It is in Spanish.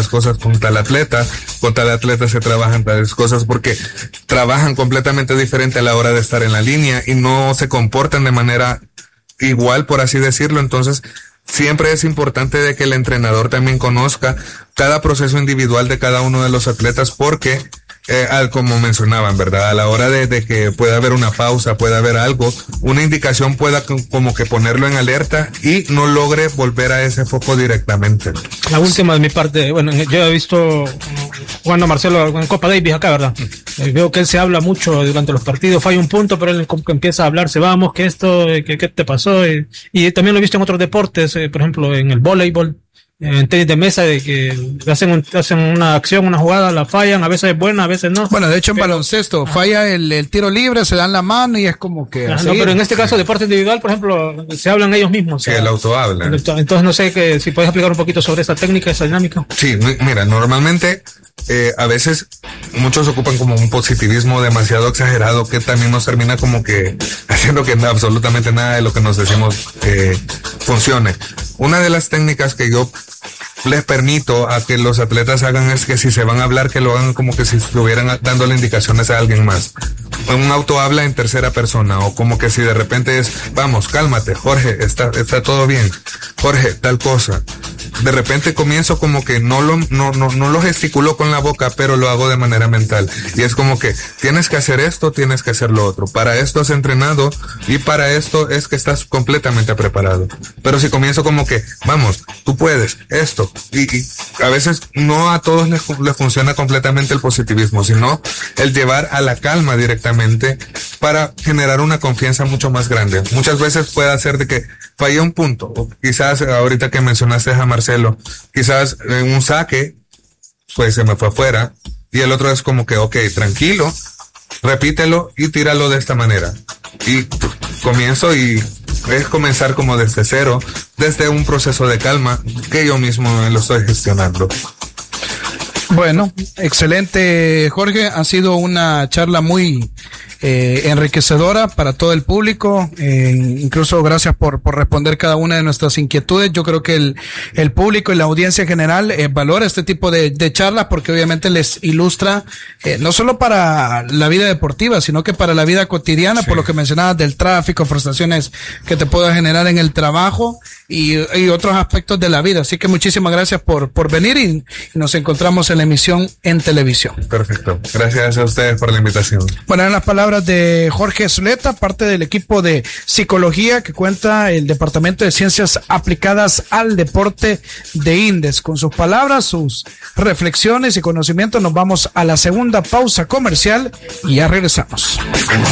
cosas con tal atleta se trabajan tales cosas, porque trabajan completamente diferente a la hora de estar en la línea y no se comportan de manera igual, por así decirlo. Entonces, siempre es importante de que el entrenador también conozca cada proceso individual de cada uno de los atletas, porque como mencionaban, ¿verdad? A la hora de que pueda haber una pausa, pueda haber algo, una indicación pueda como que ponerlo en alerta y no logre volver a ese foco directamente. La última de mi parte, bueno, yo he visto jugando a Marcelo en Copa Davis acá, ¿verdad? Veo que él se habla mucho durante los partidos, falla un punto, pero él como que empieza a hablarse, vamos, que esto, que te pasó, y también lo he visto en otros deportes, por ejemplo, en el voleibol, en tenis de mesa, de que hacen una acción, una jugada, la fallan, a veces es buena, a veces no. Bueno, de hecho en baloncesto falla el tiro libre, se dan la mano y es como que... No, pero en este caso, deporte individual, por ejemplo, se hablan ellos mismos. Sí, el auto habla. Entonces no sé si puedes explicar un poquito sobre esa técnica, esa dinámica. Sí, mira, normalmente a veces muchos ocupan como un positivismo demasiado exagerado que también nos termina como que haciendo que absolutamente nada de lo que nos decimos funcione. Una de las técnicas que yo les permito a que los atletas hagan es que si se van a hablar, que lo hagan como que si estuvieran dándole indicaciones a alguien más. Un auto habla en tercera persona, o como que si de repente es, vamos, cálmate, Jorge, está todo bien, Jorge, tal cosa. De repente comienzo como que no lo gesticulo con la boca, pero lo hago de manera mental. Y es como que tienes que hacer esto, tienes que hacer lo otro. Para esto has entrenado y para esto es que estás completamente preparado. Pero si comienzo como que, vamos, tú puedes, esto. Y a veces no a todos les funciona completamente el positivismo, sino el llevar a la calma directamente para generar una confianza mucho más grande. Muchas veces puede hacer de que fallé un punto, o quizás ahorita que mencionaste a Marcelo, quizás en un saque, pues se me fue afuera, y el otro es como que, ok, tranquilo, repítelo y tíralo de esta manera. Y comienzo y es comenzar como desde cero, desde un proceso de calma que yo mismo lo estoy gestionando. Bueno, excelente, Jorge. Ha sido una charla muy enriquecedora para todo el público. Incluso gracias por responder cada una de nuestras inquietudes. Yo creo que el público y la audiencia en general valora este tipo de charlas, porque obviamente les ilustra no solo para la vida deportiva, sino que para la vida cotidiana, sí. Por lo que mencionabas del tráfico, frustraciones que te pueda generar en el trabajo y otros aspectos de la vida. Así que muchísimas gracias por venir y nos encontramos en la emisión en televisión. Perfecto. Gracias a ustedes por la invitación. Bueno, en las palabras de Jorge Zuleta, parte del equipo de psicología que cuenta el Departamento de Ciencias Aplicadas al Deporte de INDES. Con sus palabras, sus reflexiones y conocimientos, nos vamos a la segunda pausa comercial y ya regresamos.